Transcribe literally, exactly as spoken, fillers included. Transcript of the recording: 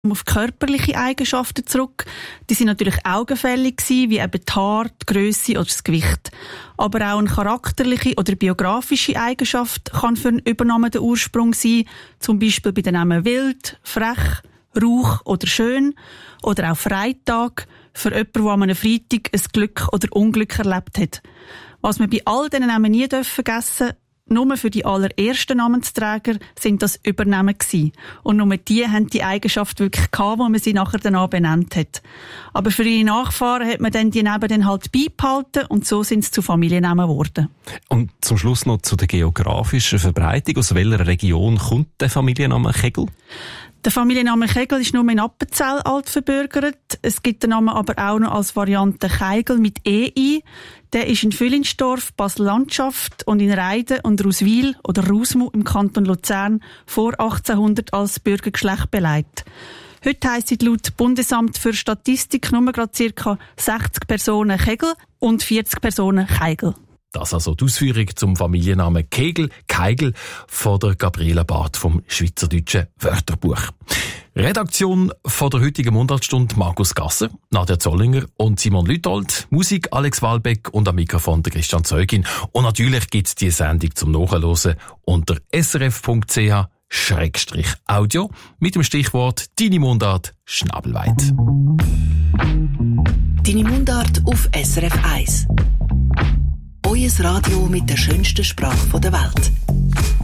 auf körperliche Eigenschaften zurück. Die sind natürlich augenfällig gewesen, wie eben die Haare, die Grösse oder das Gewicht. Aber auch eine charakterliche oder biografische Eigenschaft kann für eine Übernahme der Ursprung sein. Zum Beispiel bei den Namen wild, frech, rauch oder schön. Oder auch Freitag, für jemanden, der an einem Freitag ein Glück oder Unglück erlebt hat. Was wir bei all diesen Namen nie vergessen dürfen, nur für die allerersten Namensträger sind das Übernahmen gewesen. Und nur die haben die Eigenschaft wirklich gehabt, wo man sie nachher danach benannt hat. Aber für ihre Nachfahren hat man dann die Namen dann halt beibehalten und so sind es zu Familiennamen geworden. Und zum Schluss noch zu der geografischen Verbreitung. Aus welcher Region kommt der Familienname Kegel? Der Familienname Kegel ist nur in Appenzell altverbürgert. Es gibt den Namen aber auch noch als Variante Keigel mit E ein. Der ist in Fühlinsdorf, Basel-Landschaft und in Reiden und Ruswil oder Rusmu im Kanton Luzern vor achtzehnhundert als Bürgergeschlecht belegt. Heute heissen laut Bundesamt für Statistik nur gerade ca. sechzig Personen Kegel und vierzig Personen Keigel. Das also die Ausführung zum Familiennamen Kegel, Keigel von der Gabriela Barth vom Schweizerdeutschen Wörterbuch. Redaktion von der heutigen Mundartstunde Markus Gasser, Nadja Zollinger und Simon Lütold, Musik Alex Walbeck und am Mikrofon der Christian Zeugin. Und natürlich gibt's die Sendung zum Nachhören unter srf punkt c h Schrägstrich Audio mit dem Stichwort Deine Mundart Schnabelweit. Deine Mundart auf S R F eins. Euer Radio mit der schönsten Sprache der Welt.